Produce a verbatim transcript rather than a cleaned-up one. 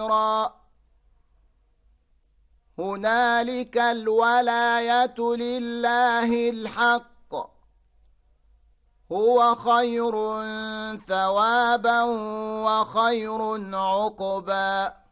خيرا هنالك الولاية لله الحق هو خير ثوابا وخير عقبا.